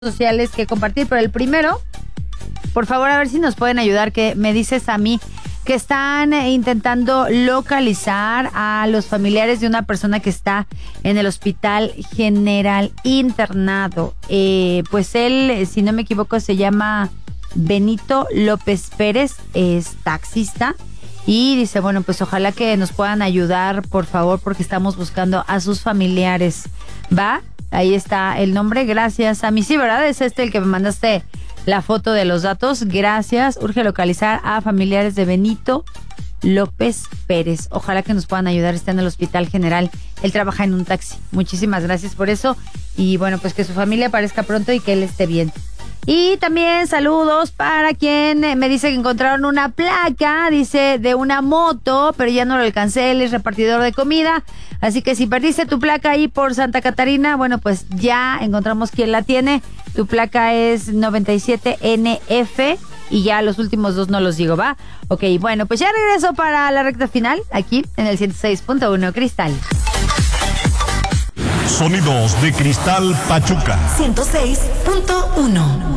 sociales que compartir, pero el primero, por favor, a ver si nos pueden ayudar, que me dices a mí que están intentando localizar a los familiares de una persona que está en el Hospital General internado. Pues él, si no me equivoco, se llama Benito López Pérez, es taxista. Y dice, bueno, pues ojalá que nos puedan ayudar, por favor, porque estamos buscando a sus familiares. ¿Va? Ahí está el nombre, gracias a mí. Sí, ¿verdad? Es el que me mandaste la foto de los datos. Gracias. Urge localizar a familiares de Benito López Pérez. Ojalá que nos puedan ayudar. Está en el Hospital General. Él trabaja en un taxi. Muchísimas gracias por eso. Y bueno, pues que su familia aparezca pronto y que él esté bien. Y también saludos para quien me dice que encontraron una placa, dice, de una moto, pero ya no lo alcancé, él es repartidor de comida. Así que si perdiste tu placa ahí por Santa Catarina, bueno, pues ya encontramos quién la tiene. Tu placa es 97NF y ya los últimos dos no los digo, ¿va? Ok, bueno, pues ya regreso para la recta final aquí en el 106.1 Cristal. Sonidos de Cristal Pachuca 106.1.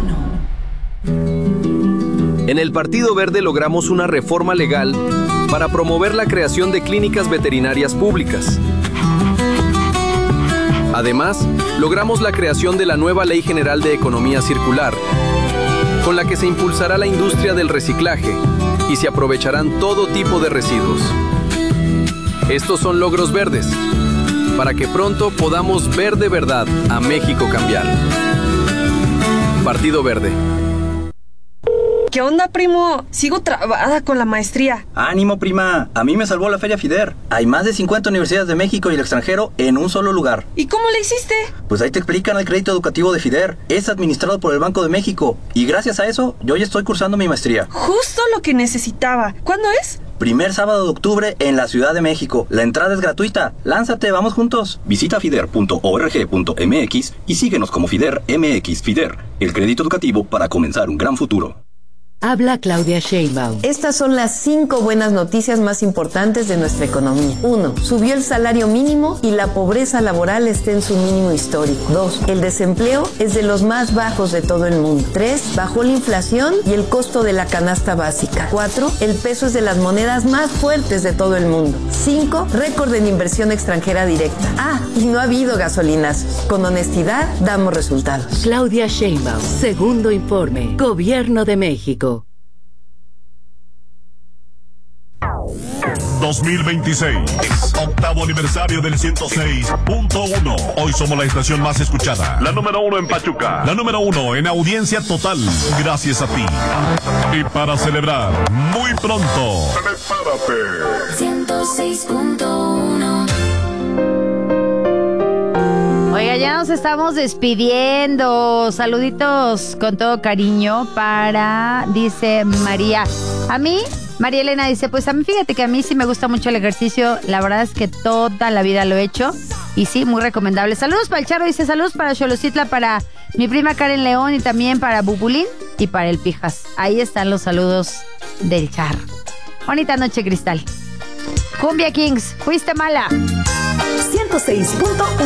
En el Partido Verde logramos una reforma legal para promover la creación de clínicas veterinarias públicas. Además, logramos la creación de la nueva Ley General de Economía Circular, con la que se impulsará la industria del reciclaje y se aprovecharán todo tipo de residuos. Estos son logros verdes, para que pronto podamos ver de verdad a México cambiar. Partido Verde. ¿Qué onda, primo? Sigo trabada con la maestría. ¡Ánimo, prima! A mí me salvó la Feria FIDER. Hay más de 50 universidades de México y el extranjero en un solo lugar. ¿Y cómo le hiciste? Pues ahí te explican el crédito educativo de FIDER. Es administrado por el Banco de México. Y gracias a eso, yo ya estoy cursando mi maestría. Justo lo que necesitaba. ¿Cuándo es? Primer sábado de octubre en la Ciudad de México. La entrada es gratuita. Lánzate, vamos juntos. Visita fider.org.mx y síguenos como FIDER MX. FIDER, el crédito educativo para comenzar un gran futuro. Habla Claudia Sheinbaum. Estas son las 5 buenas noticias más importantes de nuestra economía. 1. Subió el salario mínimo y la pobreza laboral está en su mínimo histórico. 2. El desempleo es de los más bajos de todo el mundo. 3. Bajó la inflación y el costo de la canasta básica. 4. El peso es de las monedas más fuertes de todo el mundo. 5. Récord en inversión extranjera directa. Y no ha habido gasolinazos. Con honestidad damos resultados. Claudia Sheinbaum. Segundo informe. Gobierno de México. 2026, octavo aniversario del 106.1. Hoy somos la estación más escuchada, la número 1 en Pachuca, la número 1 en audiencia total, gracias a ti. Y para celebrar, muy pronto, prepárate. 106.1. Oiga, ya nos estamos despidiendo. Saluditos con todo cariño para, dice María. A mí, María Elena dice, pues a mí, fíjate que a mí sí me gusta mucho el ejercicio. La verdad es que toda la vida lo he hecho. Y sí, muy recomendable. Saludos para el Charro, dice, saludos para Xolocitla, para mi prima Karen León y también para Bubulín y para el Pijas. Ahí están los saludos del Charro. Bonita noche, Cristal. Cumbia Kings, fuiste mala. 106.1.